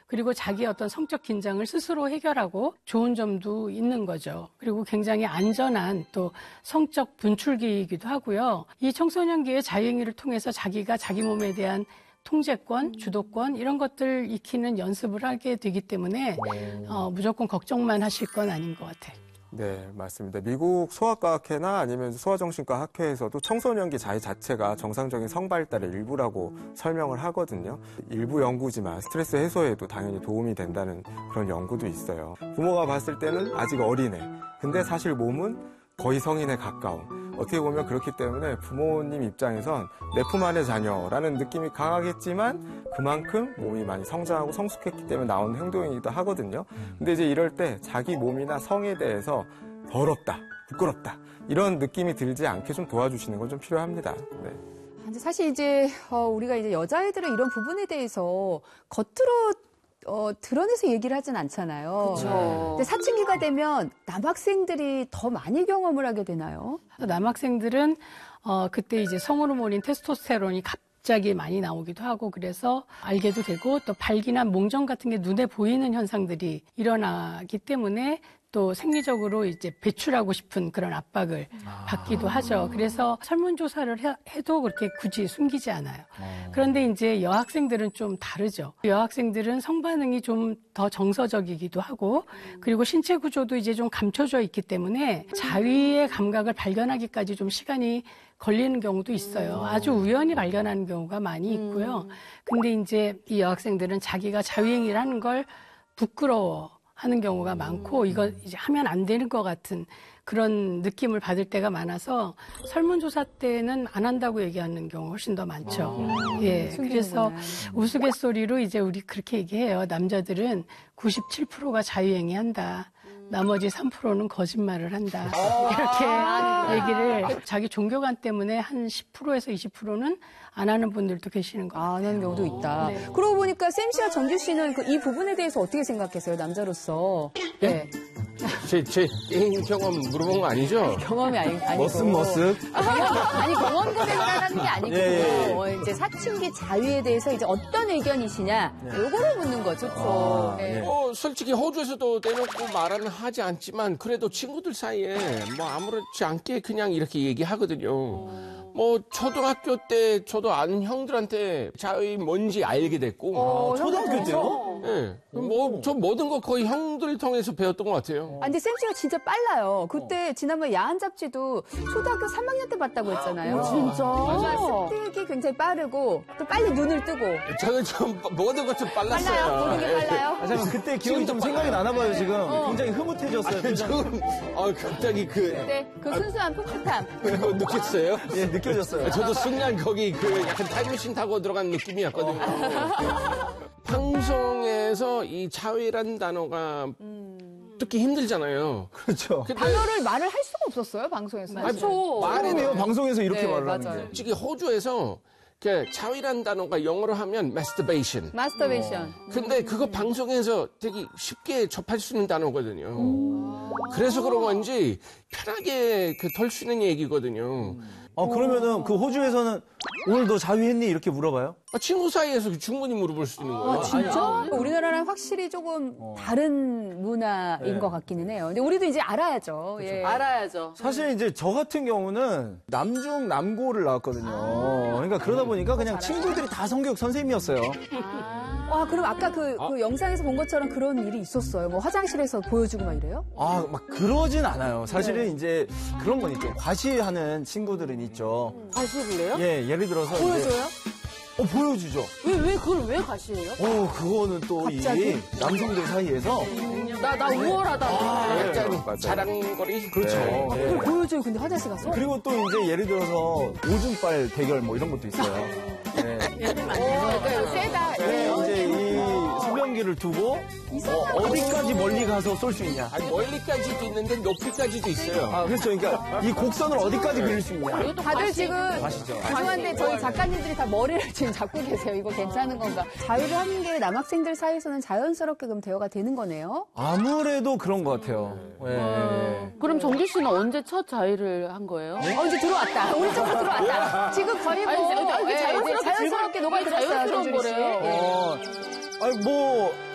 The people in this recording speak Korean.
그리고 자기의 어떤 성적 긴장을 스스로 해결하고 좋은 점도 있는 거죠. 그리고 굉장히 안전한 또 성적 분출기이기도 하고요. 이 청소년기의 자유행위를 통해서 자기가 자기 몸에 대한 통제권, 주도권 이런 것들 익히는 연습을 하게 되기 때문에 무조건 걱정만 하실 건 아닌 것 같아요. 네, 맞습니다. 미국 소아과학회나 아니면 소아정신과 학회에서도 청소년기 자유 자체가 정상적인 성발달의 일부라고 설명을 하거든요. 일부 연구지만 스트레스 해소에도 당연히 도움이 된다는 그런 연구도 있어요. 부모가 봤을 때는 아직 어린애, 근데 사실 몸은 거의 성인에 가까운, 어떻게 보면 그렇기 때문에 부모님 입장에선 내 품 안의 자녀라는 느낌이 강하겠지만 그만큼 몸이 많이 성장하고 성숙했기 때문에 나오는 행동이기도 하거든요. 근데 이제 이럴 때 자기 몸이나 성에 대해서 더럽다, 부끄럽다 이런 느낌이 들지 않게 좀 도와주시는 건 좀 필요합니다. 네. 근데 사실 이제 우리가 이제 여자아이들의 이런 부분에 대해서 겉으로 드러내서 얘기를 하진 않잖아요. 그렇죠. 근데 사춘기가 되면 남학생들이 더 많이 경험을 하게 되나요? 남학생들은 그때 이제 성호르몬인 테스토스테론이 갑자기 많이 나오기도 하고 그래서 알게도 되고 또 발기나 몽정 같은 게 눈에 보이는 현상들이 일어나기 때문에 또 생리적으로 이제 배출하고 싶은 그런 압박을 받기도 하죠. 그래서 설문조사를 해도 그렇게 굳이 숨기지 않아요. 그런데 이제 여학생들은 좀 다르죠. 여학생들은 성반응이 좀 더 정서적이기도 하고 그리고 신체 구조도 이제 좀 감춰져 있기 때문에 자위의 감각을 발견하기까지 좀 시간이 걸리는 경우도 있어요. 아주 우연히 발견하는 경우가 많이 있고요. 근데 이제 이 여학생들은 자기가 자위행위를 하는 걸 부끄러워 하는 경우가 많고 이거 이제 하면 안 되는 것 같은 그런 느낌을 받을 때가 많아서 설문조사 때는 안 한다고 얘기하는 경우가 훨씬 더 많죠. 예, 그래서 우스갯소리로 이제 우리 그렇게 얘기해요. 남자들은 97%가 자유행위한다. 나머지 3%는 거짓말을 한다. 이렇게 얘기를 자기 종교관 때문에 한 10%에서 20%는 안 하는 분들도 계시는 것 같아요. 안 하는 경우도 있다. 네. 그러고 보니까 쌤 씨와 정규 씨는 이 부분에 대해서 어떻게 생각하세요? 남자로서. 네. 제 게임 경험 물어본 거 아니죠? 경험이 아니고. 머쓱. 아니, 경험 고백을 하는 게 아니고, 예. 이제 사춘기 자유에 대해서 이제 어떤 의견이시냐, 요거를 묻는 거죠. 그렇죠. 네. 솔직히 호주에서도 대놓고 말은 하지 않지만 그래도 친구들 사이에 뭐 아무렇지 않게 그냥 이렇게 얘기하거든요. 뭐 초등학교 때 저도 아는 형들한테 자위 뭔지 알게 됐고. 초등학교 때요? 네. 뭐 저 모든 거 거의 형들 통해서 배웠던 것 같아요. 근데 쌤 씨가 진짜 빨라요. 그때 지난번에 야한 잡지도 초등학교 3학년 때 봤다고 했잖아요. 진짜? 습득이 굉장히 빠르고 또 빨리 눈을 뜨고. 저는 좀 모든 것 좀 빨랐어요. 빨라요? 모든 게 빨라요? 잠깐만, 그때 기억이 좀 생각이 나나 봐요, 지금. 굉장히 흐뭇해졌어요. 지금 갑자기 네, 그 순수한 풋풋함. 느꼈어요? 예, 느껴졌어요. 저도 순간 거기 약간 타임머신 타고 들어간 느낌이었거든요. 방송에서 이 자위란 단어가 듣기 힘들잖아요. 그렇죠. 단어를 말을 할 수가 없었어요, 방송에서. 맞죠. 말이네요, 방송에서 이렇게 네, 말을 하는 맞아요. 게. 솔직히 호주에서 자위란 단어가 영어로 하면 masturbation. 마스터베이션. 근데 그거 방송에서 되게 쉽게 접할 수 있는 단어거든요. 그래서 그런 건지 편하게 덜 수 있는 얘기거든요. 그러면은 그 호주에서는 오늘 너 자위했니? 이렇게 물어봐요? 친구 사이에서 충분히 물어볼 수 있는 거예요. 진짜? 우리나라랑 확실히 조금 다른 문화인 것 같기는 해요. 근데 우리도 이제 알아야죠. 예. 알아야죠. 사실 이제 저 같은 경우는 남중 남고를 나왔거든요. 그러니까 그러다 보니까 그냥 친구들이 다 성교육 선생님이었어요. 그럼 아까 그 영상에서 본 것처럼 그런 일이 있었어요. 뭐 화장실에서 보여주고 막 이래요? 막 그러진 않아요. 사실은 이제 그런 건 있죠. 과시하는 친구들은 있죠. 과시를 해요? 예, 예를 들어서 보여줘요? 이제 보여주죠. 그걸 왜 과시해요? 그거는 또 이 남성들 사이에서 나 우월하다. 약간 자랑거리? 그렇죠. 네. 예. 그걸 보여줘요. 근데 화장실 가서? 그리고 또 이제 예를 들어서 오줌빨 대결 뭐 이런 것도 있어요. 네. 그러니까 세다. 네, 이제 이 소변기를 두고 어디까지 멀리 가서 쏠 수 있냐. 아니, 멀리까지도 있는데 높이까지도 있어요. 그렇죠. 그러니까 이 곡선을 어디까지 그릴 수 있냐. 다들 지금 아시죠? 죄송한데 저희 작가님들이 다 머리를 지금 잡고 계세요. 이거 괜찮은 건가? 자유를 하는 게 남학생들 사이에서는 자연스럽게 그럼 대화가 되는 거네요? 아무래도 그런 것 같아요. 네. 그럼 정규 씨는 언제 첫 자위를 한 거예요? 이제 들어왔다. 우리 쪽으로 들어왔다. 지금 거의 뭐 아니, 자연스럽게 녹아들었어요. 자연스러운 정준희 씨. 거래요. 예. 아니 뭐